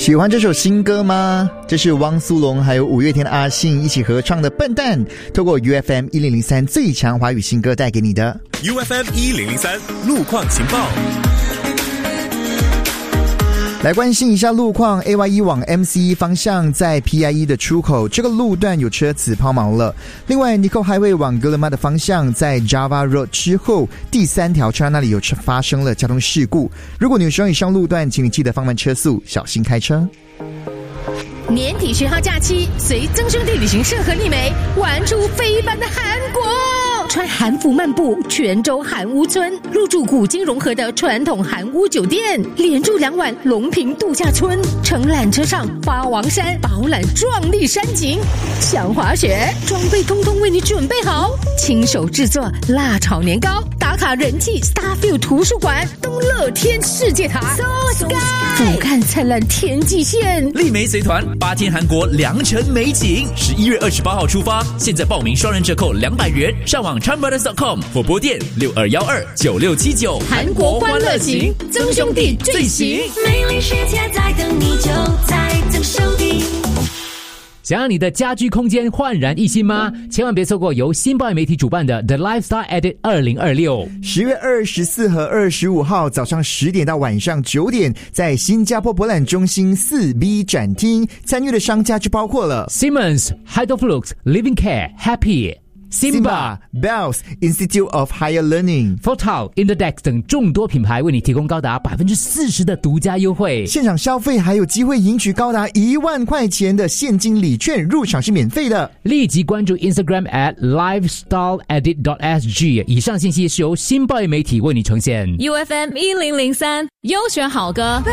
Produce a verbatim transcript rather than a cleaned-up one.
喜欢这首新歌吗？这是汪苏泷还有五月天的阿信一起合唱的《笨蛋》，透过 U F M 一零零三最强华语新歌带给你的 U F M 一零零三路况情报。 来关心一下路况 ，A Y 一往 M C 一方向在 P I E 的出口，这个路段有车子抛锚了。另外 Nicole Highway 往 Guillemard 的方向，在 Java Road 之后第三条车那里有车发生了交通事故。如果你有使用以上路段，请你记得放慢车速，小心开车。 年底十号假期，随增兄弟旅行社和丽梅玩出非凡的韩国。穿韩服漫步泉州韩屋村，入住古今融合的传统韩屋酒店，连住两晚龙平度假村，乘缆车上花王山饱览壮丽山景。想滑雪，装备通通为你准备好，亲手制作辣炒年糕，打卡人气 Starfield 图书馆，东乐天世界塔 So Sky， 俯瞰灿烂天际线。 丽梅随团八天韩国良辰美景，十一月二十八号出发，现在报名双人折扣两百元，上网 chan brothers dot com 或拨电六二一二九六七九。 韩国欢乐行，曾兄弟最行， 美丽世界在等你，就在曾兄弟。 想让你的家居空间焕然一新吗？千万别错过由新报媒体主办的 The Lifestyle Edit 二零二六， 十月二十四和二十五号早上十点到晚上九点，在新加坡博览中心四 B 展厅，参与的商家就包括了 Siemens、Hydroflux、Living Care、Happy、Simba、Bells Institute of Higher Learning、Fotal、Interdex 等众多品牌，为你提供高达百分之四十的独家优惠。 现场消费还有机会赢取高达一万块钱的现金礼券，入场是免费的。 立即关注 Instagram at lifestyle edit dot s g， 以上信息是由新报媒体为你呈现。 U F M 一零零三优选好歌。